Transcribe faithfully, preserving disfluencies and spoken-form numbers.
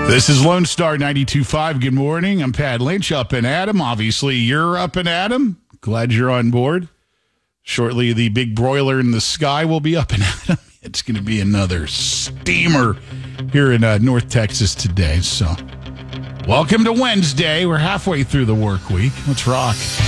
This is Lone Star ninety-two point five. Good morning. I'm Pat Lynch, up and Adam. Obviously, you're up and Adam. Glad you're on board. Shortly, the big broiler in the sky will be up and Adam. It's going to be another steamer here in uh, North Texas today. So, welcome to Wednesday. We're halfway through the work week. Let's rock.